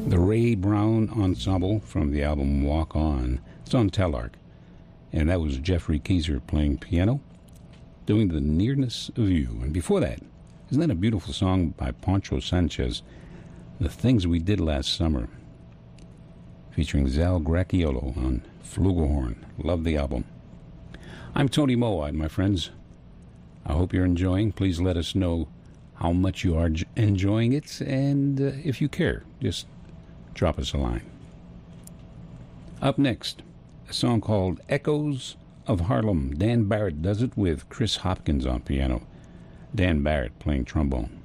The Ray Brown Ensemble from the album Walk On. It's on Telarc. And that was Jeffrey Keyser playing piano, doing The Nearness of You. And before that, isn't that a beautiful song by Poncho Sanchez, The Things We Did Last Summer, featuring Zal Gracchiolo on flugelhorn. Love the album. I'm Tony Mowat, my friends. I hope you're enjoying. Please let us know how much you are enjoying it, and if you care, just drop us a line. Up next, a song called Echoes of Harlem. Dan Barrett does it with Chris Hopkins on piano. Dan Barrett playing trombone.